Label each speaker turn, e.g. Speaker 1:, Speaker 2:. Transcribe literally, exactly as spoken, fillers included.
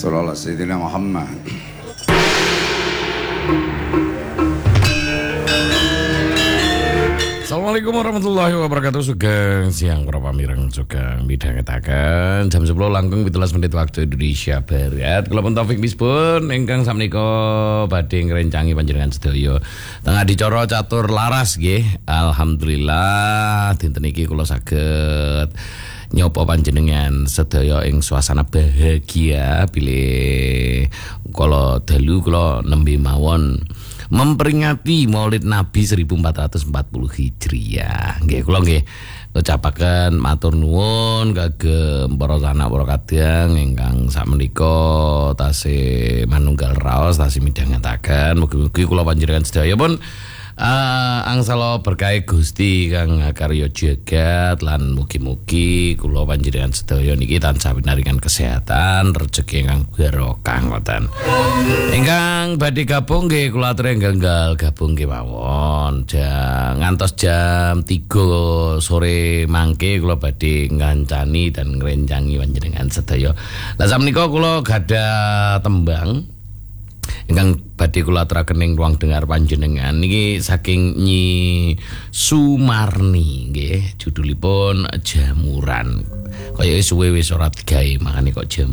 Speaker 1: Sallallahu Sayyidina Muhammad.
Speaker 2: Assalamualaikum warahmatullahi wabarakatuh. Sugeng siang para pamireng sugeng midhangetaken jam sepuluh langkung pitulas menit waktu Indonesia Barat. Kula pun Taufik Misbun ingkang sakmenika badhe ngrencangi panjenengan sedaya tengah dicara catur laras nggih. Alhamdulillah dinten iki kula saged nyopo panjenengan sedaya ing suasana bahagia bilih kala dalu kula nembe mawon memperingati Maulid Nabi seribu empat ratus empat puluh Hijriah. Nggih kula nggih ngucapaken matur nuwun kagem para sanak para kadang ingkang sakmenika tasih manunggal raos tasih midhangetaken. Mugi-mugi kula panjenengan sedaya pun Uh, angsala berkah Gusti kang karya jagat lan mugi-mugi kula panjenengan sedaya niki tansah pinaringan kesehatan rejeki ingkang barokah ngoten. Ingkang badhe gabung nggih kula aturi enggal gabung nggih mawon. Ja, ngantos jam tiga sore mangke kula badhe ngancani dan ngrencangi panjenengan sedaya. Lah sakmenika kula gadah tembang ingkang badhe kula aturaken ing ruang dengar panjenengan niki saking Nyi Sumarni nggih, judulipun Jamuran. Kaya suwe wis ora digawe makane kok jamuran.